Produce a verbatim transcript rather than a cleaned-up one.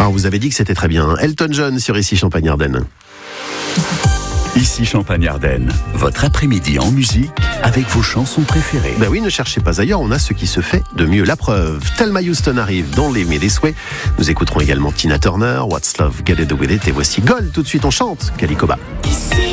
Alors vous avez dit que c'était très bien. Elton John sur Ici Champagne-Ardenne. Ici Champagne-Ardenne, votre après-midi en musique avec vos chansons préférées. Ben oui, ne cherchez pas ailleurs, on a ce qui se fait de mieux. La preuve, Thelma Houston arrive dans Les Mes des Souhaits. Nous écouterons également Tina Turner, What's Love, Get It With It. Et voici Gold, tout de suite on chante Calicoba.